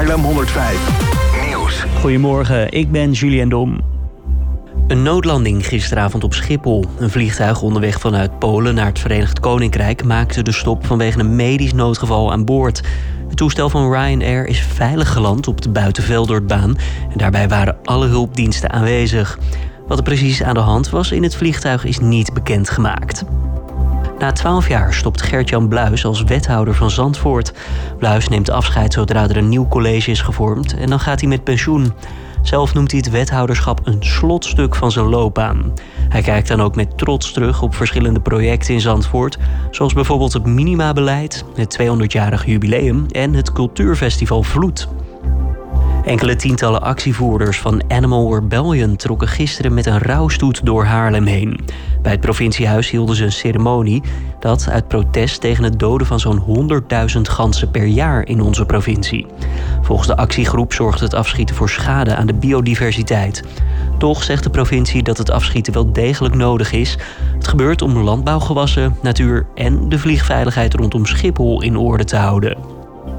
Haarlem 105 Nieuws. Goedemorgen, ik ben Julian Dom. Een noodlanding gisteravond op Schiphol. Een vliegtuig onderweg vanuit Polen naar het Verenigd Koninkrijk maakte de stop vanwege een medisch noodgeval aan boord. Het toestel van Ryanair is veilig geland op de Buitenveldortbaan en daarbij waren alle hulpdiensten aanwezig. Wat er precies aan de hand was in het vliegtuig is niet bekendgemaakt. Na 12 jaar stopt Gert-Jan Bluis als wethouder van Zandvoort. Bluis neemt afscheid zodra er een nieuw college is gevormd en dan gaat hij met pensioen. Zelf noemt hij het wethouderschap een slotstuk van zijn loopbaan. Hij kijkt dan ook met trots terug op verschillende projecten in Zandvoort, zoals bijvoorbeeld het minimabeleid, het 200-jarig jubileum en het cultuurfestival Vloed. Enkele tientallen actievoerders van Animal Rebellion trokken gisteren met een rouwstoet door Haarlem heen. Bij het provinciehuis hielden ze een ceremonie dat uit protest tegen het doden van zo'n 100.000 ganzen per jaar in onze provincie. Volgens de actiegroep zorgt het afschieten voor schade aan de biodiversiteit. Toch zegt de provincie dat het afschieten wel degelijk nodig is. Het gebeurt om landbouwgewassen, natuur en de vliegveiligheid rondom Schiphol in orde te houden.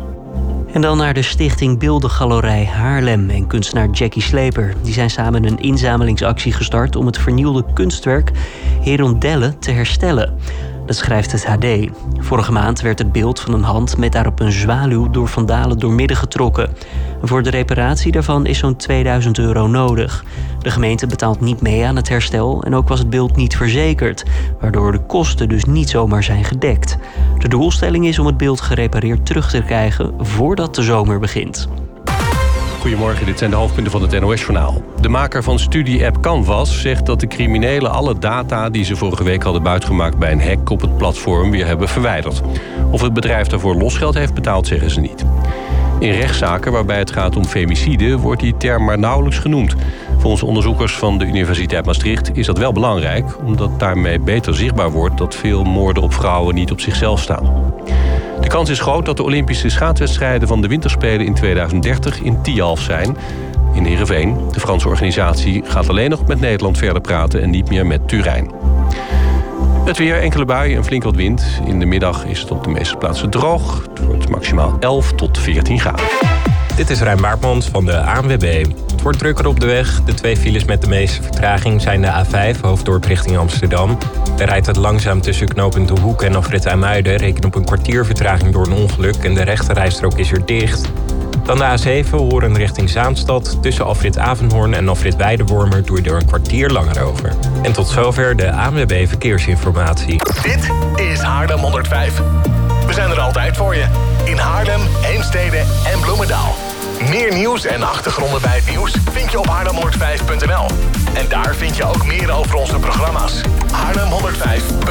En dan naar de stichting Beeldengalerij Haarlem en kunstenaar Jackie Sleper. Die zijn samen een inzamelingsactie gestart om het vernielde kunstwerk Herondelle te herstellen. Dat schrijft het HD. Vorige maand werd het beeld van een hand met daarop een zwaluw door vandalen doormidden getrokken. Voor de reparatie daarvan is zo'n €2000 nodig. De gemeente betaalt niet mee aan het herstel en ook was het beeld niet verzekerd, waardoor de kosten dus niet zomaar zijn gedekt. De doelstelling is om het beeld gerepareerd terug te krijgen voordat de zomer begint. Goedemorgen, dit zijn de hoofdpunten van het NOS-journaal. De maker van studie-app Canvas zegt dat de criminelen alle data die ze vorige week hadden buitgemaakt bij een hack op het platform weer hebben verwijderd. Of het bedrijf daarvoor losgeld heeft betaald, zeggen ze niet. In rechtszaken waarbij het gaat om femicide wordt die term maar nauwelijks genoemd. Volgens onderzoekers van de Universiteit Maastricht is dat wel belangrijk, omdat daarmee beter zichtbaar wordt dat veel moorden op vrouwen niet op zichzelf staan. De kans is groot dat de Olympische schaatswedstrijden van de Winterspelen in 2030 in Tialf zijn. In Heerenveen. De Franse organisatie gaat alleen nog met Nederland verder praten en niet meer met Turijn. Het weer, enkele buien en flink wat wind. In de middag is het op de meeste plaatsen droog. Het wordt maximaal 11 tot 14 graden. Dit is Rijn Baartmans van de ANWB. Het wordt drukker op de weg. De 2 files met de meeste vertraging zijn de A5, hoofddorp richting Amsterdam. Daar rijdt het langzaam tussen knooppunt De Hoek en afrit IJmuiden. Reken op een kwartier vertraging door een ongeluk en de rechte rijstrook is er dicht. Dan de A7, Horen richting Zaanstad. Tussen afrit Avenhoorn en afrit Weidewormer doe je er een kwartier langer over. En tot zover de ANWB Verkeersinformatie. Dit is Haarlem 105. We zijn er altijd voor je. In Haarlem, Heemstede en Bloemendaal. Meer nieuws en achtergronden bij het nieuws vind je op haarlem105.nl. En daar vind je ook meer over onze programma's. Haarlem 105.